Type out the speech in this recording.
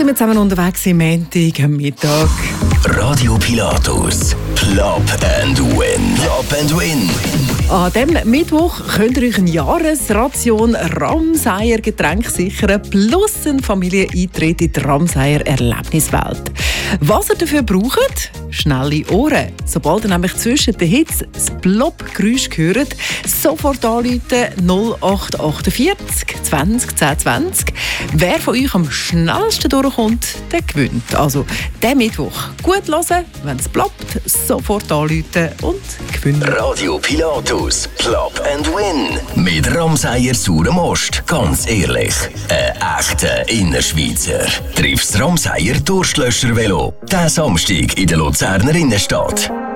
sind wir zusammen unterwegs am Montag am Mittag. Radio Pilatus, Club and Win. Club and Win. An diesem Mittwoch könnt ihr euch eine Jahresration Ramsayer Getränk sichern, plus einen Familieneintritt in die Ramsayer Erlebniswelt. Was ihr dafür braucht? Schnelle Ohren. Sobald ihr nämlich zwischen den Hits das Plop-Geräusch hört, sofort anrufen 0848 20 10 20. Wer von euch am schnellsten durchkommt, der gewinnt. Also, diesen Mittwoch gut hören, wenn es ploppt, sofort anrufen und gewinnen. Radio Pilatus, Club and Win. Mit Ramsayer Sauren Most. Ganz ehrlich, ein echter Innerschweizer. Triffst Ramsayer Durstlöscher Velo. Diesen Samstag in der Luzerner Innenstadt.